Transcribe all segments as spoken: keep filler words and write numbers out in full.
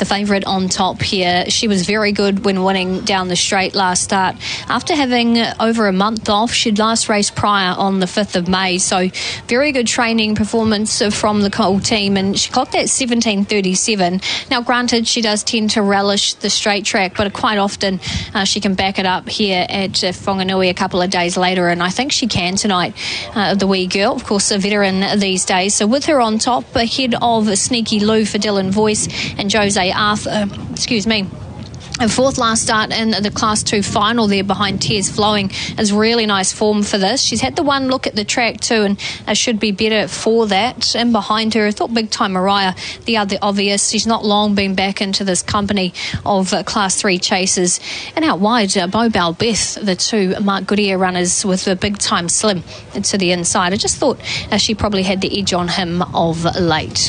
the favourite on top here. She was very good when winning down the straight last start. After having over a month off, she'd last raced prior on the fifth of May, so very good training performance from the Cole team, and she clocked at seventeen thirty-seven. Now, granted, she does tend to relish the straight track, but quite often uh, she can back it up here at uh, Whanganui a couple of days later, and I think she can tonight, uh, the wee girl, of course a veteran these days. So with her on top, ahead of Sneaky Lou for Dylan Voice and Jose Arthur, excuse me, a fourth last start in the Class two final there behind Tears Flowing is really nice form for this. She's had the one look at the track too, and uh, should be better for that. And behind her, I thought Big Time Mariah, the other obvious. She's not long been back into this company of uh, Class three chasers. And out wide, uh, Bo Balbeth, the two Mark Goodyear runners with the Big Time Slim to the inside. I just thought uh, she probably had the edge on him of late.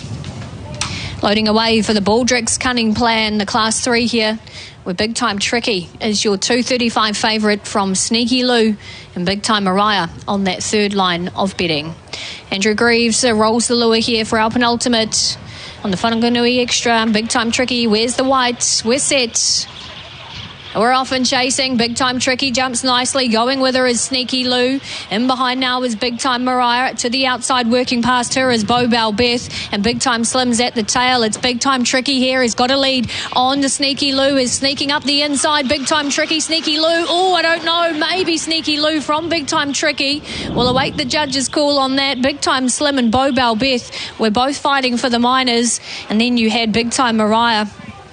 Loading away for the Baldricks Cunning Plan, the Class three here, where Big Time Tricky is your two thirty-five favourite from Sneaky Lou and Big Time Mariah on that third line of betting. Andrew Greaves uh, rolls the lure here for our penultimate on the Whanganui Extra. Big Time Tricky, where's the white? We're set. We're off and chasing. Big Time Tricky jumps nicely. Going with her is Sneaky Lou. In behind now is Big Time Mariah. To the outside, working past her is Bo Balbeth. And Big Time Slim's at the tail. It's Big Time Tricky here. He's got a lead on to Sneaky Lou. Is sneaking up the inside. Big Time Tricky, Sneaky Lou. Oh, I don't know. Maybe Sneaky Lou from Big Time Tricky. We'll await the judge's call on that. Big Time Slim and Bo Balbeth were both fighting for the minors. And then you had Big Time Mariah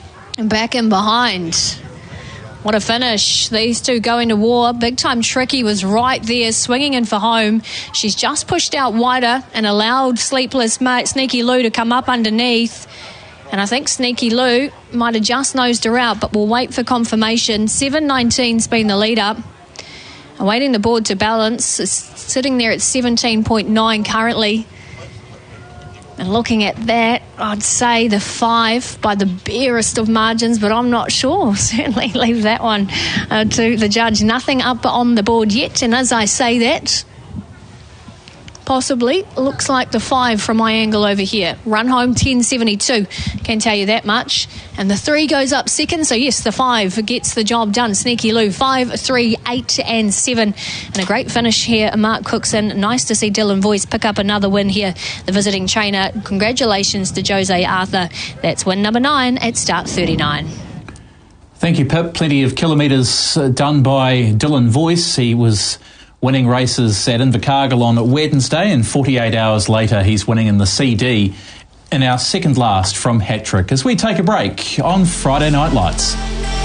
back in behind. What a finish. These two going to war. Big Time Tricky was right there, swinging in for home. She's just pushed out wider and allowed Sleepless Mate Sneaky Lou to come up underneath. And I think Sneaky Lou might have just nosed her out, but we'll wait for confirmation. seven nineteen's been the lead up. Awaiting the board to balance. It's sitting there at seventeen point nine currently. And looking at that, I'd say the five by the barest of margins, but I'm not sure. Certainly leave that one uh, to the judge. Nothing up on the board yet. And as I say that, possibly looks like the five from my angle over here. Run home ten seventy-two, can tell you that much. And the three goes up second, so yes, the five gets the job done. Sneaky Lou, five, three, eight and seven. And a great finish here, Mark Cookson. Nice to see Dylan Voice pick up another win here, the visiting trainer. Congratulations to Jose Arthur. That's win number nine at start thirty-nine. Thank you, Pip. Plenty of kilometres uh, done by Dylan Voice. He was winning races at Invercargill on Wednesday, and forty-eight hours later he's winning in the C D in our second last from Hattrick as we take a break on Friday Night Lights.